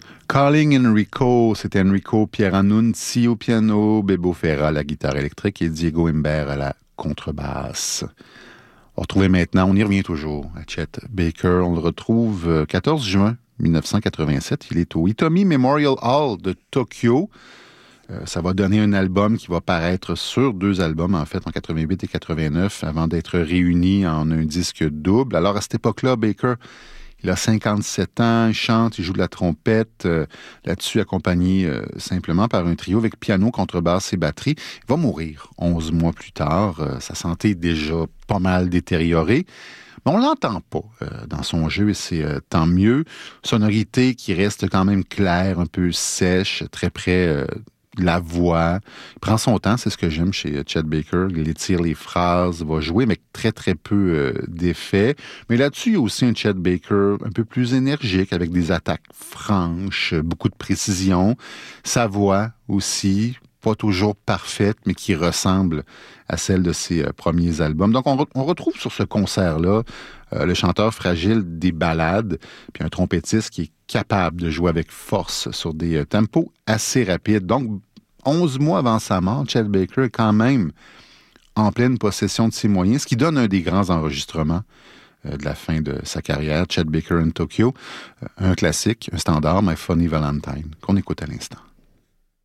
Calling Enrico, c'était Enrico Pieranunzi au piano, Bebo Ferra à la guitare électrique et Diego Imbert à la contrebasse. On retrouvait maintenant, on y revient toujours, à Chet Baker. On le retrouve 14 juin 1987. Il est au Hitomi Memorial Hall de Tokyo. Ça va donner un album qui va paraître sur 2 albums, en fait, en 88 et 89, avant d'être réuni en un disque double. Alors, à cette époque-là, Baker, il a 57 ans, il chante, il joue de la trompette, là-dessus accompagné simplement par un trio avec piano, contrebasse et batterie. Il va mourir 11 mois plus tard. Sa santé est déjà pas mal détériorée. Mais on ne l'entend pas dans son jeu et c'est tant mieux. Sonorité qui reste quand même claire, un peu sèche, très près la voix. Il prend son temps, c'est ce que j'aime chez Chet Baker. Il étire les phrases, va jouer, mais très, très peu d'effets. Mais là-dessus, il y a aussi un Chet Baker un peu plus énergique, avec des attaques franches, beaucoup de précision. Sa voix aussi, pas toujours parfaite, mais qui ressemble à celle de ses premiers albums. Donc, on retrouve sur ce concert-là le chanteur fragile des ballades, puis un trompettiste qui est capable de jouer avec force sur des tempos assez rapides. Donc, 11 mois avant sa mort, Chet Baker est quand même en pleine possession de ses moyens, ce qui donne un des grands enregistrements de la fin de sa carrière, Chet Baker in Tokyo, un classique, un standard, My Funny Valentine, qu'on écoute à l'instant.